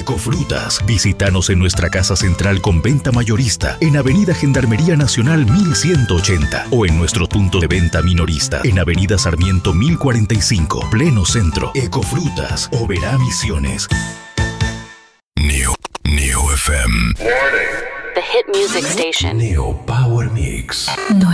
Ecofrutas. Visítanos en nuestra casa central con venta mayorista en Avenida Gendarmería Nacional 1180 o en nuestro punto de venta minorista en Avenida Sarmiento 1045, pleno centro. Ecofrutas, Oberá Misiones. Neo FM. The hit music station. Neo Power Mix.